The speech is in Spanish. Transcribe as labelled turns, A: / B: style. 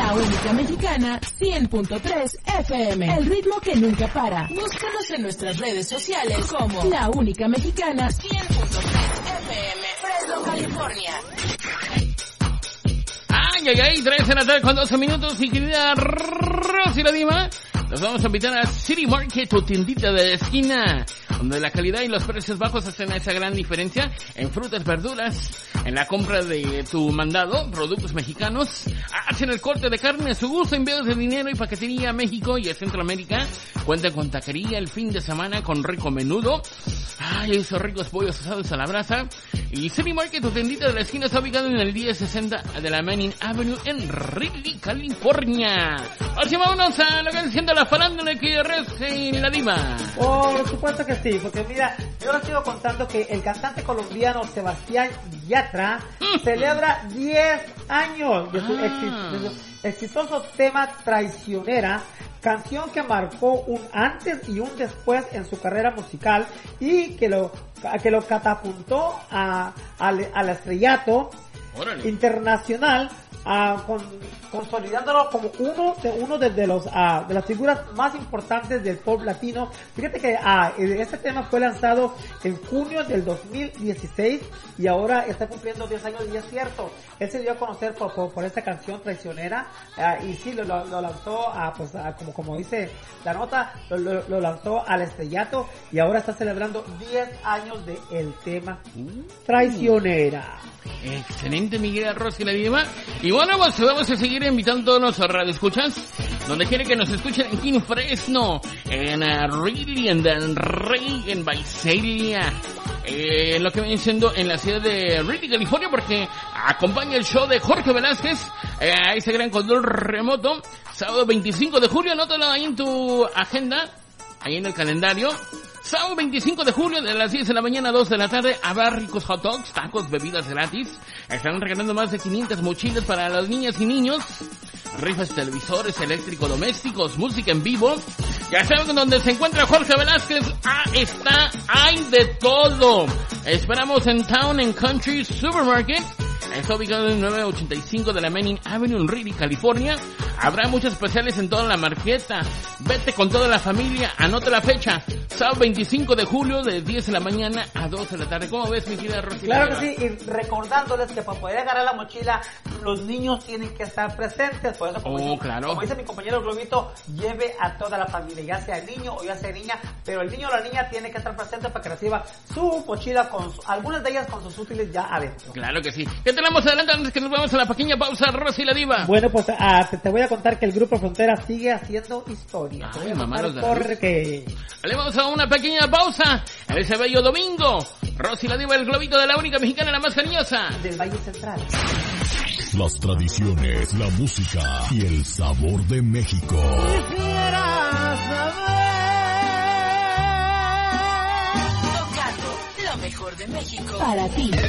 A: La única mexicana, 100.3 FM. El ritmo que nunca para. Búscanos en nuestras redes sociales como La única mexicana, 100.3 FM. Fresno, California.
B: Ay, 3 de la tarde con 12 minutos, mi querida Rosy la Diva. Nos vamos a invitar a City Market, tu tiendita de la esquina, donde la calidad y los precios bajos hacen esa gran diferencia en frutas, verduras, en la compra de tu mandado, productos mexicanos. Hacen el corte de carne a su gusto, envíos de dinero y paquetería a México y a Centroamérica. Cuentan con taquería el fin de semana con rico menudo. Ay, esos ricos pollos asados a la brasa. Y City Market, tu tiendita de la esquina, está ubicado en el 1060 de la Manning Avenue en Ridley, California. Así vámonos a lo que es siendo la farándula que Rosy la Diva.
C: Por supuesto que sí, porque mira, yo les sigo contando que el cantante colombiano Sebastián Yatra celebra 10 años de su exitoso tema Traicionera, canción que marcó un antes y un después en su carrera musical y que lo catapultó al estrellato internacional, consolidándolo como uno de las figuras más importantes del pop latino. Fíjate que este tema fue lanzado en junio del 2016 y ahora está cumpliendo 10 años, y es cierto, él se dio a conocer por esta canción Traicionera, y sí, lo lanzó como dice la nota, lo lanzó al estrellato y ahora está celebrando 10 años de el tema Traicionera.
B: Excelente, mi querida Rosy la Diva. Y bueno, pues vamos a seguir invitando a todos los radioescuchas, donde quieren que nos escuchen aquí en Fresno, en Ridley, en Del Rey, en Visalia, en lo que viene siendo en la ciudad de Ridley, California, porque acompaña el show de Jorge Velázquez, ese gran control remoto, sábado 25 de julio, anótalo ahí en tu agenda, ahí en el calendario. Sábado 25 de julio, de las 10 de la mañana a 2 de la tarde, habrá ricos hot dogs, tacos, bebidas gratis. Están regalando más de 500 mochilas para las niñas y niños. Rifas, televisores, eléctrico-domésticos, música en vivo. Ya saben donde se encuentra Jorge Velázquez. Hay de todo. Esperamos en Town and Country Supermarket. Está ubicado en 985 de la Manning Avenue en Ridley, California. Habrá muchos especiales en toda la marqueta. Vete con toda la familia. Anota la fecha. Sábado 25 de julio de 10 de la mañana a 2 de la tarde. ¿Cómo ves, mi querida Rosy?
C: Claro que sí. Y recordándoles que para poder agarrar la mochila, los niños tienen que estar presentes. Por eso, como dice mi compañero Globito, lleve a toda la familia, ya sea niño o ya sea niña. Pero el niño o la niña tiene que estar presente para que reciba su mochila con algunas de ellas con sus útiles ya adentro.
B: Claro que sí. ¿Qué tenemos adelante antes que nos vamos a la pequeña pausa, Rosy la Diva?
C: Bueno, pues te voy a contar que el Grupo Frontera sigue haciendo historia.
B: Ay, mamá,
C: porque
B: le vamos a una pequeña pausa en ese bello domingo. Rosy la Diva, el globito de la única mexicana, la más cariñosa
C: del Valle Central.
D: Las tradiciones, la música y el sabor de México.
A: Quisiera saber. Tocando lo mejor de México para ti.